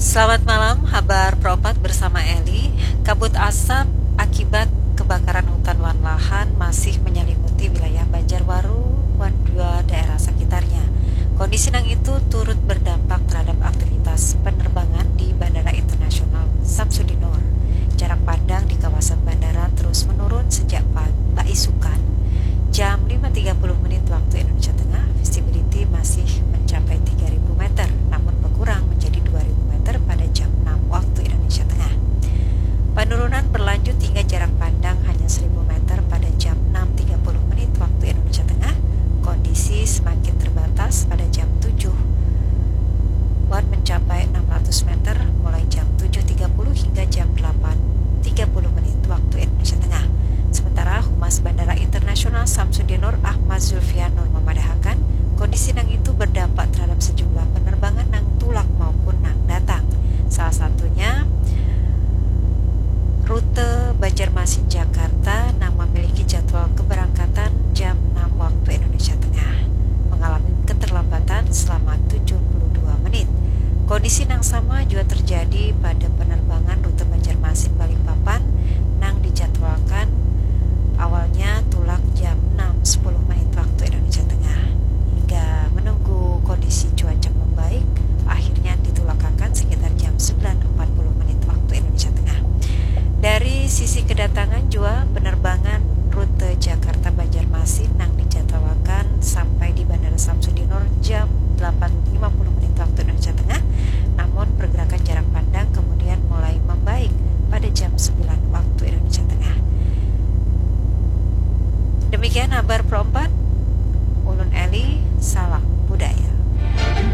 Selamat malam, Habar Propat bersama Eli. Kabut asap akibat kebakaran hutan dan lahan masih menyelimuti wilayah Banjarbaru dan dua daerah sekitarnya. Kondisi nang itu turut berdampak terhadap aktivitas penerbangan di Bandara Internasional Samsudinur. Jarak pandang di kawasan bandara terus menurun sejak pagi isukan. Jam 5.30 menit waktu Indonesia Tengah, visibility masih mencapai 3.000 meter, namun berkurang menjadi 2.000 meter pada jam 6 waktu Indonesia Tengah. Penurunan berlanjut hingga jarak pandang hanya 1.000 meter pada jam 6.30 menit waktu Indonesia Tengah. Kondisi semakin terbatas pada jam 7 watt mencapai 600 meter mulai jam 7.30 hingga jam 8.30 menit waktu Indonesia Tengah. Sementara Humas Bandara Internasional Samsudinur Ahmad Zulfianur memadahakan kondisi nang itu berdampak terhadap sejumlah penerbangan nang tulak maupun nang datang. Salah satunya rute Banjarmasin Jakarta nang memiliki jadwal keberangkatan jam 6 waktu Indonesia Tengah mengalami keterlambatan selama 72 menit. Kondisi nang sama juga terjadi pada penerbangan rute Banjarmasin Balikpapan nang dijadwalkan